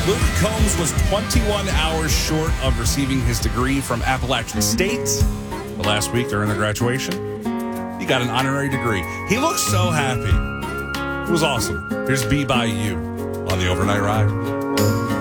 Luke Combs was 21 hours short of receiving his degree from Appalachian State. But last week during the graduation, he got an honorary degree. He looked so happy. It was awesome. Here's Be By You on the Overnight Ride.